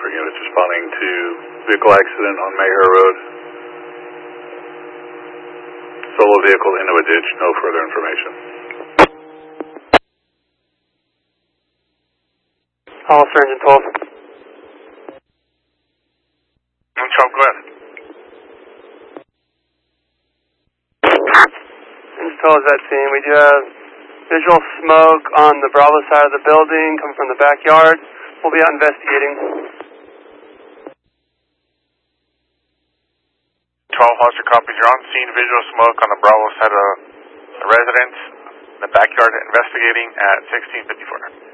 traffic units responding to vehicle accident on Mayher Road. Solo vehicle into a ditch, no further information. Hollister, engine 12. Engine 12, go ahead. Engine 12 is that scene. We do have visual smoke on the Bravo side of the building coming from the backyard. We'll be out investigating. 12 Hollister copies. You're on scene, visual smoke on the Bravo side of the residence, the backyard, investigating at 1654.